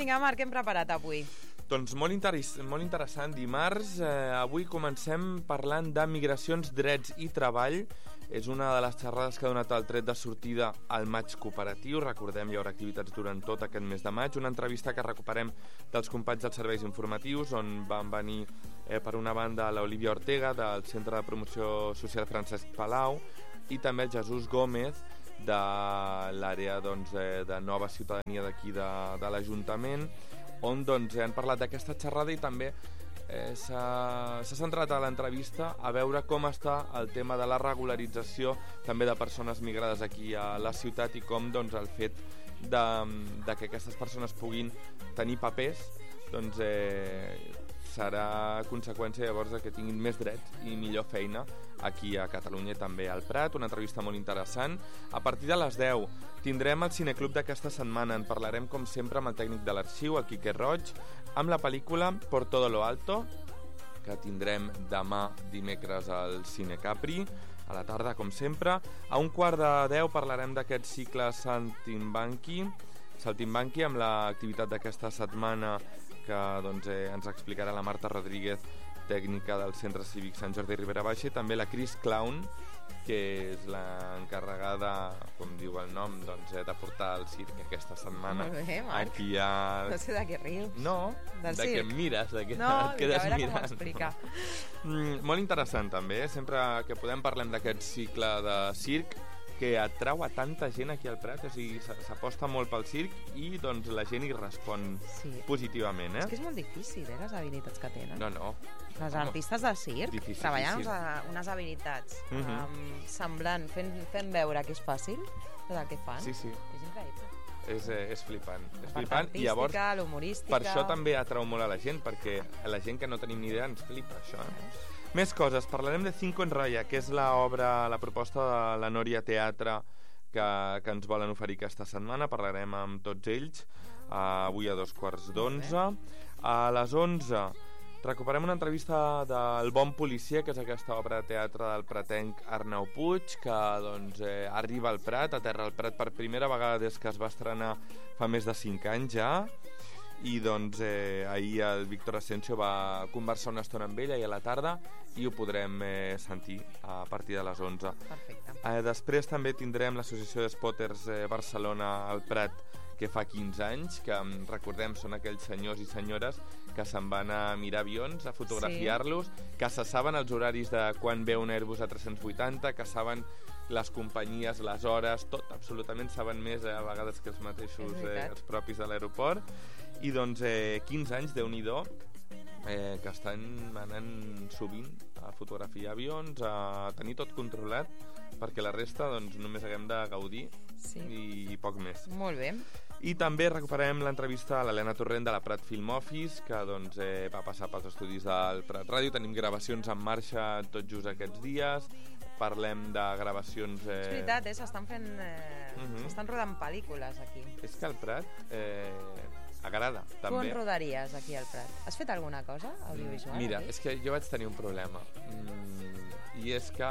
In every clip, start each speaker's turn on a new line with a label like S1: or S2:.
S1: Vinga, Marc, què hem preparat avui?
S2: Doncs molt interessant. Dimarts, avui comencem parlant de migracions, drets i treball. És una de les xerrades que ha donat el tret de sortida al maig cooperatiu. Recordem, hi haurà activitats durant tot aquest mes de maig. Una entrevista que recuperem dels companys dels serveis informatius, on van venir, per una banda, l'Olivia Ortega, del Centre de Promoció Social Francesc Palau, i també el Jesús Gómez, de l'àrea de Nova Ciutadania d'aquí de l'Ajuntament, on han parlat d'aquesta xerrada i també s'ha centrat a l'entrevista a veure com està el tema de la regularització també de persones migrades aquí a la ciutat i com el fet de que aquestes persones puguin tenir papers serà conseqüència llavors que tinguin més drets i millor feina aquí a Catalunya i també al Prat. Una entrevista molt interessant. A partir de les 10 tindrem el cineclub d'aquesta setmana. En parlarem com sempre amb el tècnic de l'arxiu, el Quique Roig, amb la pel·lícula Por todo lo alto, que tindrem demà dimecres al Cine Capri a la tarda, com sempre. A 11:45 parlarem d'aquest cicle Saltimbanqui amb l'activitat d'aquesta setmana que ens explicarà la Marta Rodríguez, tècnica del Centre Cívic Sant Jordi Ribera Baixa, i també la Cris Clown, que és l'encarregada, com diu el nom, de portar el circ aquesta setmana.
S1: Molt bé, Marc.
S2: Aquí a...
S1: No sé de què rius.
S2: No,
S1: del
S2: de
S1: circ.
S2: que em mires, de que
S1: no,
S2: et quedes
S1: mirant. No, a veure
S2: mirant.
S1: com ho explica.
S2: Molt interessant també, sempre que podem parlem d'aquest cicle de circ que atrau a tanta gent aquí al Prat, o sigui, s'aposta molt pel circ i la gent hi respon positivament,
S1: És que és molt difícil, les habilitats que tenen.
S2: No.
S1: Les artistes de circ treballen unes habilitats semblant, fent veure que és fàcil tot el que fan.
S2: Sí.
S1: És increïble.
S2: És flipant. És
S1: la
S2: flipant
S1: part
S2: i llavors
S1: artística, l'humorística...
S2: Per això també atrau molt a la gent, perquè a la gent que no tenim ni idea ens flipa això. Més coses, parlarem de Cinco en Raya, que és la proposta de la Nòria Teatre que ens volen oferir aquesta setmana. Parlarem amb tots ells avui a 11:15. A les 11 recuperem una entrevista del Bon Policia, que és aquesta obra de teatre del pratenc Arnau Puig, que arriba al Prat, aterra al Prat per primera vegada des que es va estrenar fa més de 5 anys ja. I ahir el Víctor Asensio va conversar una estona amb ella i a la tarda i ho podrem sentir a partir de les 11.
S1: Perfecte.
S2: Després també tindrem l'Associació d'Espotters Barcelona al Prat, que fa 15 anys, que recordem són aquells senyors i senyores que se'n van a mirar avions, a fotografiar-los, que se saben els horaris de quan ve un Airbus A380, que saben les companyies, les hores, tot, absolutament saben més a vegades que els mateixos els propis de l'aeroport. I 15 anys, Déu-n'hi-do, que estan anant sovint a fotografiar avions, a tenir tot controlat, perquè la resta només haguem de gaudir i poc més.
S1: Molt bé.
S2: I també recuperem l'entrevista a l'Helena Torrent de la Prat Film Office, que va passar pels estudis del Prat Ràdio. Tenim gravacions en marxa tot just aquests dies. Parlem de gravacions...
S1: És veritat, s'estan fent... s'estan rodant pel·lícules aquí.
S2: És que el Prat agrada, també.
S1: Tu on rodaries aquí al Prat? Has fet alguna cosa audiovisual?
S2: Mira, és que jo vaig tenir un problema. I és que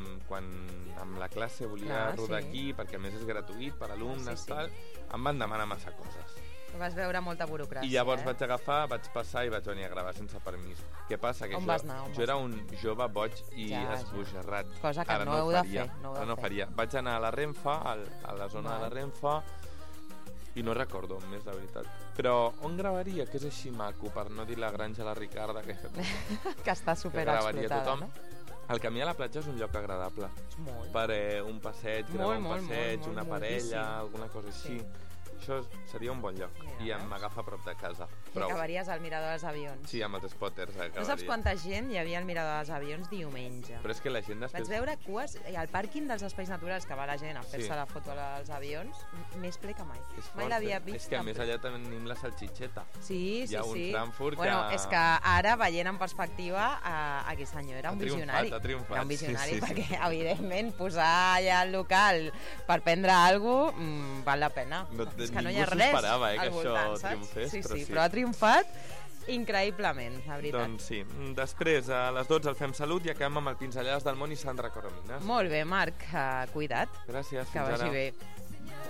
S2: amb la classe volia rodar aquí, perquè a més és gratuït per alumnes, tal, em van demanar massa coses.
S1: Vas veure molta burocràcia.
S2: I llavors vaig passar i vaig venir a gravar sense permís. Què passa? Que jo era un jove boig i esbojarrat.
S1: Cosa que no heu de fer.
S2: No faria. Vaig anar a la Renfe, a la zona de la Renfe, i no recordo més, la veritat. Però on gravaria? Que és així maco, per no dir la granja la Ricarda, que
S1: està superexplotada, no?
S2: El camí a la platja és un lloc agradable. Per un passeig, gravar un passeig, una parella, alguna cosa així. Això seria un bon lloc. I m'agafa a prop de casa.
S1: I acabaries al Mirador dels Avions.
S2: Sí, amb els spotters acabaria.
S1: No saps quanta gent hi havia al Mirador dels Avions diumenge.
S2: Però és que la gent després...
S1: Vaig veure cues al pàrquing dels espais naturals, que va la gent a fer-se la foto als avions, més ple que mai. Mai l'havia vist.
S2: És que a més allà tenim la salxitxeta.
S1: Sí.
S2: Hi ha un Frankfurt que...
S1: Bueno, és que ara, veient en perspectiva, aquest senyor era un visionari.
S2: Ha triomfat.
S1: Era un visionari, perquè, evidentment, posar allà al local per prendre alguna cosa val la pena. És que no hi ha res
S2: esperava,
S1: al voltant,
S2: que això triomfés,
S1: sí, però ha triomfat increïblement, la veritat.
S2: Doncs sí. Després, a les 12 el Fem Salut i acabem amb el Pinzellades del Món i Sandra Coromines.
S1: Molt bé, Marc, cuida't.
S2: Gràcies,
S1: que vagi bé.